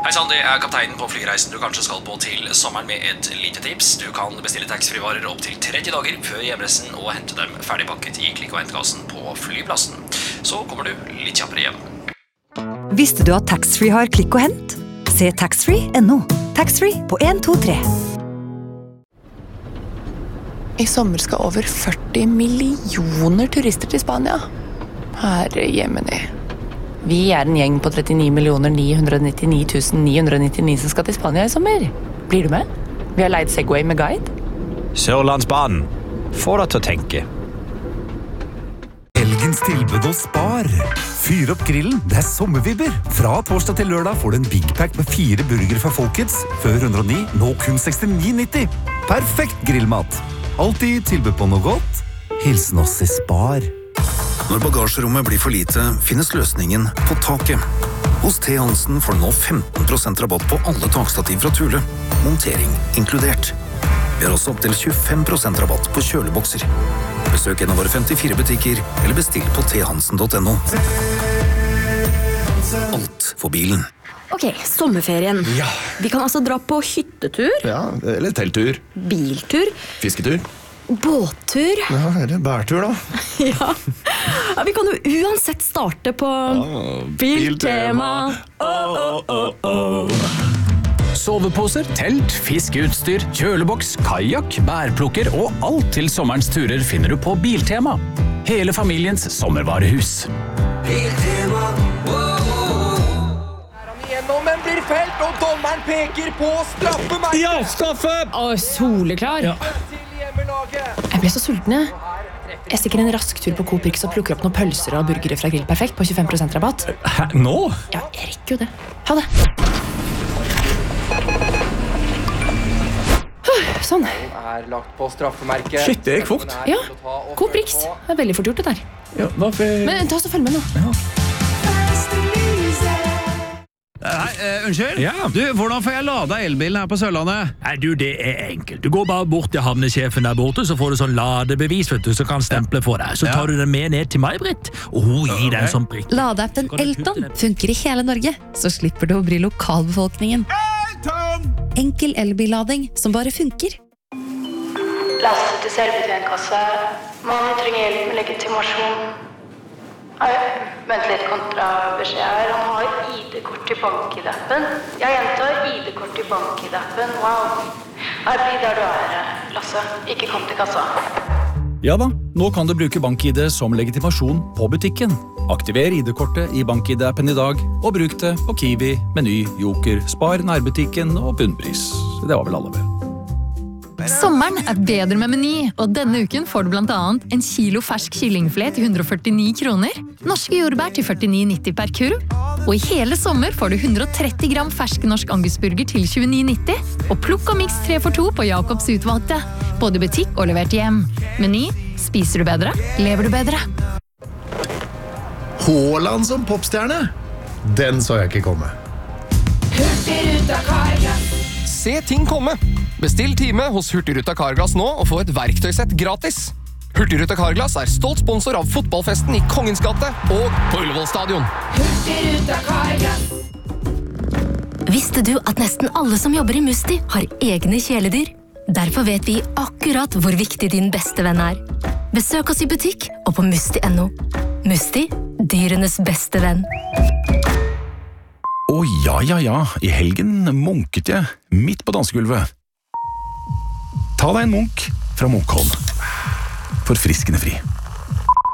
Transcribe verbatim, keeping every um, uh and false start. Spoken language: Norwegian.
Hei sann, det er kapteinen på flyreisen du kanskje skal på til sommeren med et lite tips. Du kan bestille taxfree-varer opp til tretti dager før hjemreisen og hente dem ferdigpakket i klikk- og hentkassen på flyplassen. Så kommer du litt kjappere hjem. Visste du at taxfree har klikk og hent? Se taxfree punktum no. Taxfree på en to tre. I sommer skal over førti millioner turister til Spania. Herre jemini. Vi er en gjeng på trettini millioner ni hundre nittini tusen ni hundre nittini som skal til Spania i sommer. Blir du med? Vi har leid Segway med guide. Sørlandsbanen. Få deg til å tenke. Helgens tilbud og spar. Fyr opp grillen, det er sommervibber. Fra torsdag til lørdag får du en Big Pack med fire burger fra Folkets. Før hundre og ni, nå kun sekstini nitti. Perfekt grillmat. Alltid tilbud på noe godt. Hilsen oss i Spar. Når bagasjerommet blir for lite, finnes løsningen på taket. Hos T. Hansen får du nå femten prosent rabatt på alle takstativ fra Thule. Montering inkludert. Vi har også opp til tjuefem prosent rabatt på kjølebokser. Besøk en av våre femtifire butikker, eller bestill på t hansen punktum no. Alt for bilen. Ok, sommerferien. Ja. Vi kan altså dra på hyttetur. Ja, eller telttur. Biltur. Fisketur. Båttur. Ja, eller bærtur da. Ja. Ja, vi kan jo uansett starte på oh, Biltema. Oh, oh, oh, oh. Soveposer, telt, fiskeutstyr, kjøleboks, kajak, bærplukker og alt til sommerens turer finner du på Biltema. Hele familiens sommervarehus. Biltema, wow, wow. Er han igjennom, men blir felt, og dommeren peker på straffemerket. Ja, straffe! Å, soleklar. Ja. Jeg ble så sulten, jeg. Jeg stikker en rask tur på Coop-Rix og plukker opp noen pølser og burgere fra Grill Perfekt på tjuefem prosent rabatt. Hæ, nå? Ja, jeg rekker jo det. Ha det. Sånn. Er lagt på straffemerket. Shit, det gikk fort. Ja, Coop-Rix. Det er veldig fort gjort det der. Ja, hvorfor... Men ta oss og følg med nå. Ja. Hei, uh, unnskyld? Ja. Du, hvordan får jeg lada elbilen her på Sørlandet? Nei, du, det er enkelt. Du går bare bort til havnesjefen der borte, så får du sånn ladebevis, vet du, så kan stemple for deg. Så tar du den med ned til meg, Britt, og hun gir deg en sånn prikk. Ladeappen Elton funker i hele Norge, så slipper du å bli lokalbefolkningen. Elton! Enkel elbillading som bare funker. Laste til selvbetjenkasse. Man trenger hjelp med legitimasjon. Nei, vent litt kontra beskjed her. Han har I D-kort i bank-I-D-appen. Jeg gjentar I D-kort i bank-I-D-appen. Wow. Her blir der du er, Lasse. Ikke kom til kassa. Ja da, nå kan du bruke BankID som legitimasjon på butikken. Aktiver I D-kortet i BankID-appen i dag, og bruk det på Kiwi, Meny, Joker, Spar, nærbutikken og bunnpris. Det var vel alle vel. Sommeren er bedre med Meny, og denne uken får du blant annet en kilo fersk kyllingfilet til hundre og førtini kroner, norske jordbær til førtini nitti per kurv, og i hele sommer får du hundre og tretti gram fersk norsk angusburger til tjueni nitti, og plukk og miks tre for to på Jakobs utvalgte, både i butikk og levert hjem. Meny, spiser du bedre, lever du bedre. Haaland som popstjerne? Den så jeg ikke komme. Hurtigruta Carglass. Se ting komme. Bestill time hos Hurtigruta Carglass nå og få et verktøysett gratis. Hurtigruta Carglass er stolt sponsor av fotballfesten i Kongens gate og på Ullevål stadion. Hurtigruta Carglass. Visste du at nesten alle som jobber i Musti har egne kjæledyr? Derfor vet vi akkurat hvor viktig din beste venn er. Besøk oss i butikk og på musti punktum no. Musti, dyrenes beste venn. Å ja, ja, ja, i helgen munket jeg midt på dansegulvet. Ta deg en munk fra Munkholm. Forfriskende fri.